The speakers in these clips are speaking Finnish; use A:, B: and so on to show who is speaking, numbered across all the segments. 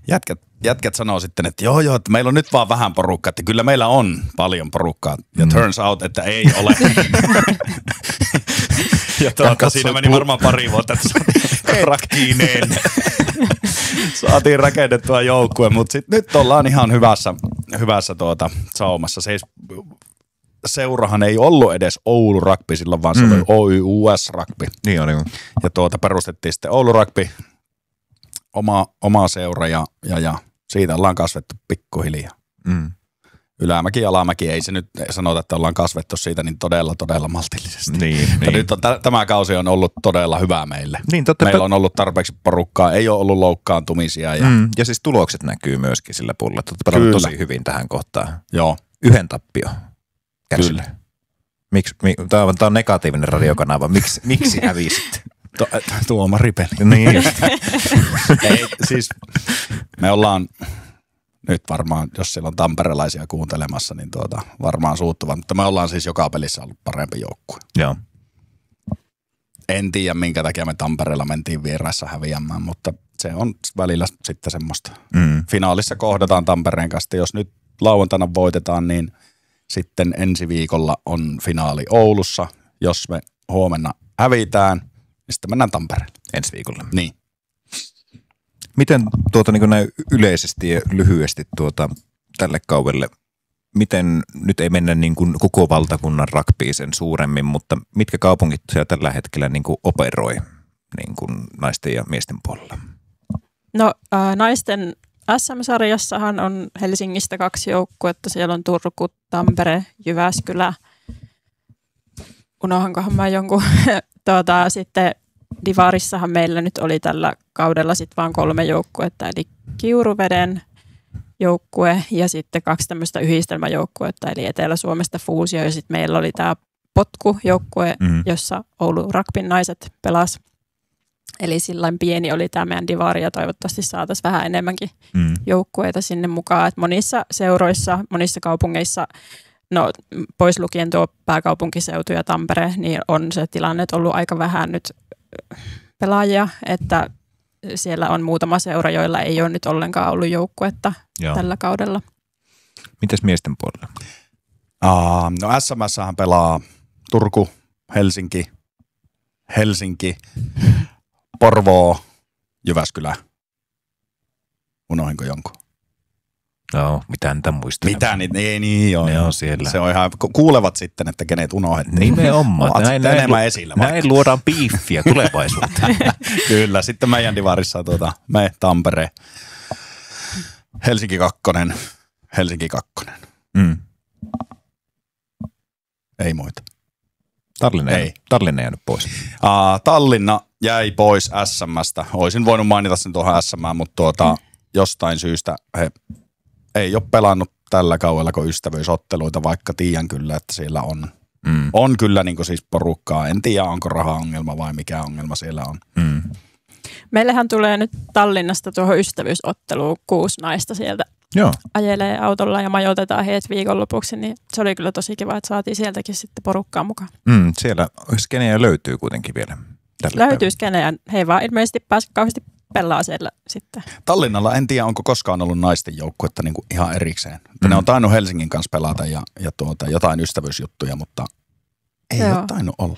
A: jätkät sanoo sitten, että joo, että meillä on nyt vaan vähän porukkaa, että kyllä meillä on paljon porukkaa. Ja turns out, että ei ole. Ja siinä meni varmaan pari vuotta, että rakkiineen. Saatiin rakennettua joukkue, mutta nyt ollaan ihan hyvässä saumassa. Seurahan ei ollut edes Oulu Rugby silloin, vaan se oli OYUS Rugby.
B: Niin oli.
A: Ja perustettiin sitten Oulu Rugby, oma seura ja siitä ollaan kasvettu pikkuhiljaa. Ylämäki ja alamäki, ei se nyt sanota, että ollaan kasvettu siitä niin todella maltillisesti.
B: Niin.
A: Nyt tämä kausi on ollut todella hyvä meille.
B: Niin,
A: meillä on ollut tarpeeksi porukkaa, ei ole ollut loukkaantumisia.
B: Ja siis tulokset näkyy myöskin sillä puolella. Olette pelannut tosi hyvin tähän kohtaan.
A: Joo.
B: 1 tappio.
A: Kyllä.
B: Tämä on negatiivinen radiokanava. Miksi hävisit?
A: Tuomari peli.
B: Niin just.
A: Ei, siis me ollaan nyt varmaan, jos siellä on tamperelaisia kuuntelemassa, niin varmaan suuttuva. Mutta me ollaan siis joka pelissä ollut parempi joukkue.
B: Joo.
A: En tiedä, minkä takia me Tampereella mentiin vieraissa häviämään, mutta se on välillä sitten semmoista. Finaalissa kohdataan Tampereen kanssa. Jos nyt lauantaina voitetaan, niin sitten ensi viikolla on finaali Oulussa. Jos me huomenna hävitään, niin sitten mennään Tampereelle.
B: Ensi viikolla.
A: Niin.
B: Miten niin näin yleisesti ja lyhyesti tälle kaudelle, miten nyt ei mennä niin kuin koko valtakunnan rugbyyn sen suuremmin, mutta mitkä kaupungit siellä tällä hetkellä niin kuin operoi niin kuin naisten ja miesten puolella? No
C: naisten SM-sarjassahan on Helsingistä 2 joukkuetta. Siellä on Turku, Tampere, Jyväskylä. Unohankohan mä jonkun. Sitten Divarissahan meillä nyt oli tällä kaudella sitten vaan 3 joukkuetta, eli Kiuruveden joukkue ja sitten 2 tämmöistä yhdistelmäjoukkuetta, eli Etelä-Suomesta Fuusio ja sitten meillä oli tämä Potku-joukkue, jossa Oulu Rugbyn naiset pelasi. Eli sillain pieni oli tämä meidän divari ja toivottavasti saataisiin vähän enemmänkin joukkueita sinne mukaan. Et monissa seuroissa, monissa kaupungeissa, no pois lukien tuo pääkaupunkiseutu ja Tampere, niin on se tilanne ollut aika vähän nyt pelaajia, että siellä on muutama seura, joilla ei ole nyt ollenkaan ollut joukkuetta tällä kaudella.
B: Mites miesten puolella?
A: No SMS:hän pelaa Turku, Helsinki, Porvoo, Jyväskylä. Unohinko jonkun?
B: No, mitään tämän muista.
A: Mitä niitä? Ei niin joo.
B: Ne on siellä.
A: Se on ihan, kuulevat sitten, että kenet unohdettiin.
B: Nimenomaan.
A: Enemmän esillä.
B: Näin luodaan biiffiä tulevaisuuteen.
A: Kyllä, sitten meidän divarissa me Tampere, Helsinki 2. Ei muita.
B: Tallinna jäänyt pois.
A: Tallinna jäi pois SM:stä. Olisin voinut mainita sen tuohon SM:ään, mutta jostain syystä he ei ole pelannut tällä kaudella kuin ystävyysotteluita, vaikka tiedän kyllä, että siellä on kyllä niin kuin siis porukkaa. En tiedä, onko raha-ongelma vai mikä ongelma siellä on.
C: Meillähän tulee nyt Tallinnasta tuohon ystävyysotteluun 6 naista sieltä.
B: Joo. Ajelee
C: autolla ja majoitetaan heidät viikonlopuksi, niin se oli kyllä tosi kiva, että saatiin sieltäkin sitten porukkaa mukaan.
B: Siellä skenejä löytyy kuitenkin vielä.
C: Löytyy skenejä, he ei vaan ilmeisesti pääse kauheasti pelaa siellä sitten.
A: Tallinnalla en tiedä, onko koskaan ollut naisten joukkuetta niin kuin ihan erikseen. Ne on tainnut Helsingin kanssa pelata ja jotain ystävyysjuttuja, mutta ei ole tainnut olla.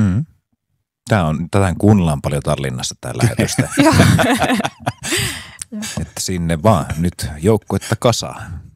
B: Tätä kuunnellaan paljon Tallinnassa tää lähetystä. Että sinne vaan nyt joukkuetta kasaan.